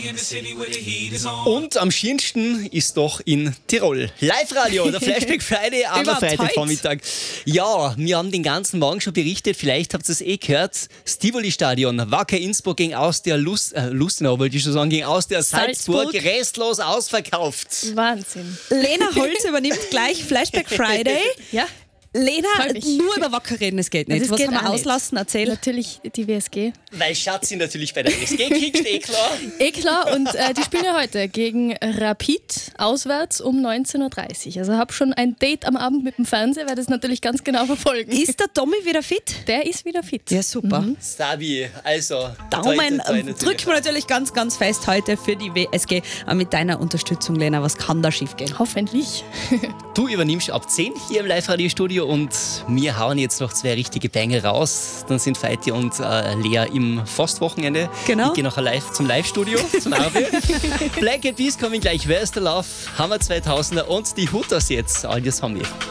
Und am schönsten ist doch in Tirol. Live-Radio, der Flashback Friday am Freitagvormittag. Ja, wir haben den ganzen Morgen schon berichtet, vielleicht habt ihr es gehört, das Tivoli-Stadion, Wacker Innsbruck gegen Austria Lustenau, wollte ich schon sagen, gegen Austria Salzburg, restlos ausverkauft. Wahnsinn. Lena Holz übernimmt gleich Flashback Friday. Ja. Lena, nur über Wacker reden, es geht nicht. Das Was geht haben wir auch nicht. auslassen? Erzähl. Natürlich die WSG. Weil Schatzi natürlich bei der SG kickt, klar. Klar, und die spielen ja heute gegen Rapid auswärts um 19.30 Uhr. Also habe schon ein Date am Abend mit dem Fernseher, werde das natürlich ganz genau verfolgen. Ist der Tommy wieder fit? Der ist wieder fit. Ja, super. Stabi, also Daumen natürlich. drücken wir natürlich ganz, ganz fest heute für die WSG. Mit deiner Unterstützung, Lena, was kann da schief gehen? Hoffentlich. Du übernimmst ab 10 hier im Live-Radio-Studio und wir hauen jetzt noch 2 richtige Banger raus. Dann sind Feiti und Lea im Fastwochenende. Genau. Ich gehe nachher live zum Live-Studio, zum Arbe. Black Eyed Peas kommen gleich. Wer ist der Love? Hammer 2000er und die Hooters jetzt. All das haben wir.